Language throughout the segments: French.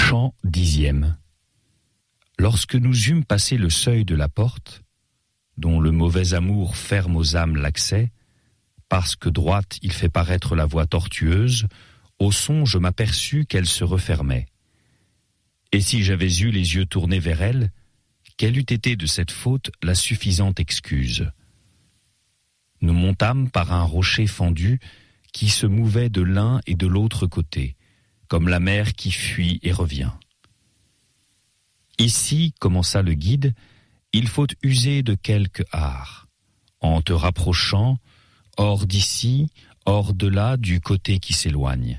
Chant 10e. Lorsque nous eûmes passé le seuil de la porte, dont le mauvais amour ferme aux âmes l'accès, parce que droite il fait paraître la voie tortueuse, au son je m'aperçus qu'elle se refermait. Et si j'avais eu les yeux tournés vers elle, quelle eût été de cette faute la suffisante excuse? Nous montâmes par un rocher fendu qui se mouvait de l'un et de l'autre côté, comme la mer qui fuit et revient. Ici, commença le guide, il faut user de quelque art, en te rapprochant, hors d'ici, hors de là, du côté qui s'éloigne.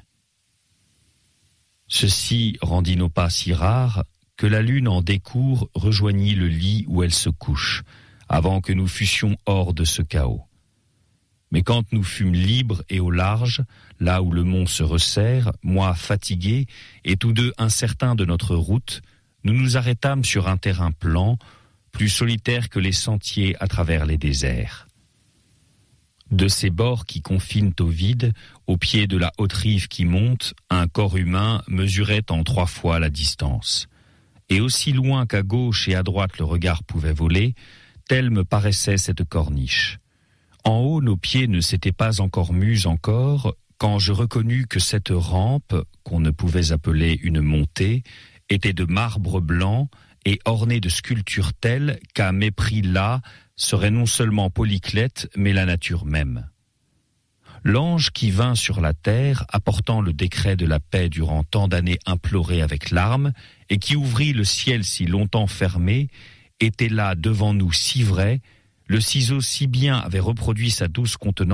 Ceci rendit nos pas si rares que la lune en décourt rejoignit le lit où elle se couche, avant que nous fussions hors de ce chaos. Mais quand nous fûmes libres et au large, là où le mont se resserre, moi fatigué et tous deux incertains de notre route, nous nous arrêtâmes sur un terrain plan, plus solitaire que les sentiers à travers les déserts. De ces bords qui confinent au vide, au pied de la haute rive qui monte, un corps humain mesurait en 3 fois la distance. Et aussi loin qu'à gauche et à droite le regard pouvait voler, telle me paraissait cette corniche. En haut, nos pieds ne s'étaient pas encore mus quand je reconnus que cette rampe, qu'on ne pouvait appeler une montée, était de marbre blanc et ornée de sculptures telles qu'à mépris là serait non seulement Polyclète, mais la nature même. L'ange qui vint sur la terre, apportant le décret de la paix durant tant d'années implorées avec larmes, et qui ouvrit le ciel si longtemps fermé, était là devant nous si vrai, le ciseau si bien avait reproduit sa douce contenance